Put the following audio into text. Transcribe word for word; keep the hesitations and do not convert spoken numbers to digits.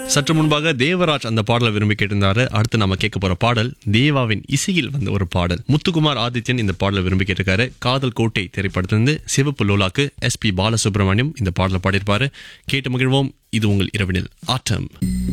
சற்று முன்பாக தேவராஜ் அந்த பாடலை விரும்பி கேட்டிருந்தாரு. அடுத்து நம்ம கேட்க போற பாடல் தேவாவின் இசையில் வந்த ஒரு பாடல். முத்துக்குமார் ஆதித்யன் இந்த பாடலை விரும்பி கேட்டிருக்காரு. காதல் கோட்டை திரைப்படத்திலிருந்து சிவப்பு லோலாக்கு எஸ் பி பாலசுப்ரமணியம் இந்த பாடலை பாடியிருப்பாரு. கேட்டு மகிழ்வோம். இது உங்கள் இரவினில் ஆட்டம்.